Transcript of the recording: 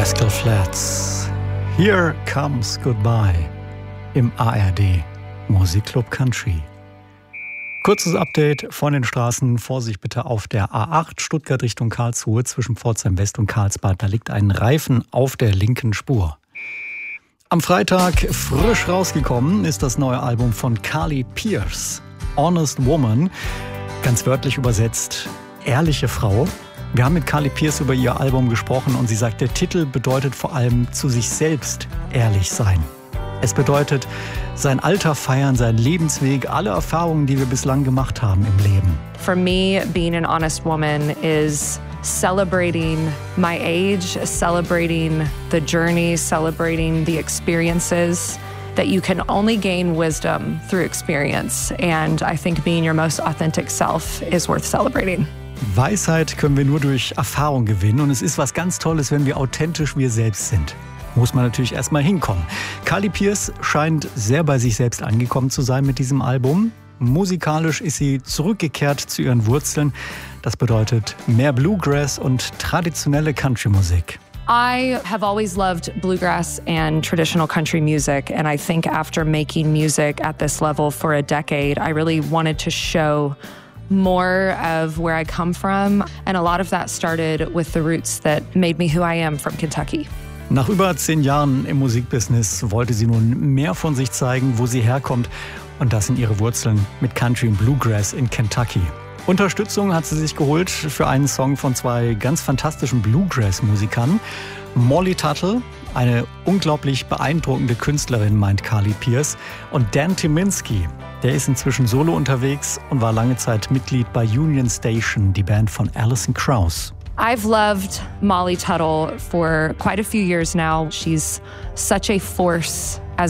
Rascal Flatts. Here Comes Goodbye im ARD Musikclub Country. Kurzes Update von den Straßen. Vorsicht bitte auf der A8 Stuttgart Richtung Karlsruhe zwischen Pforzheim West und Karlsbad. Da liegt ein Reifen auf der linken Spur. Am Freitag frisch rausgekommen ist das neue Album von Carly Pearce, Honest Woman. Ganz wörtlich übersetzt, ehrliche Frau. Wir haben mit Carly Pearce über ihr Album gesprochen und sie sagt, der Titel bedeutet vor allem zu sich selbst ehrlich sein. Es bedeutet sein Alter feiern, seinen Lebensweg, alle Erfahrungen, die wir bislang gemacht haben im Leben. For me, being an honest woman is celebrating my age, celebrating the journey, celebrating the experiences. That you can only gain wisdom through experience. And I think being your most authentic self is worth celebrating. Weisheit können wir nur durch Erfahrung gewinnen und es ist was ganz Tolles, wenn wir authentisch wir selbst sind. Muss man natürlich erstmal hinkommen. Carly Pearce scheint sehr bei sich selbst angekommen zu sein mit diesem Album. Musikalisch ist sie zurückgekehrt zu ihren Wurzeln. Das bedeutet mehr Bluegrass und traditionelle Country-Musik. I have always loved bluegrass and traditional country music, and I think after making music at this level for a decade, I really wanted to show more of where I come from, and a lot of that started with the roots that made me who I am from Kentucky. Nach über 10 Jahren im Musikbusiness wollte sie nun mehr von sich zeigen, wo sie herkommt, und das sind ihre Wurzeln mit Country und Bluegrass in Kentucky. Unterstützung hat sie sich geholt für einen Song von 2 ganz fantastischen Bluegrass-Musikern. Molly Tuttle, eine unglaublich beeindruckende Künstlerin, meint Carly Pearce, und Dan Tyminski. Der ist inzwischen solo unterwegs und war lange Zeit Mitglied bei Union Station, die Band von Alison Krauss. I've loved Molly Tuttle for quite a few years now. She's such a force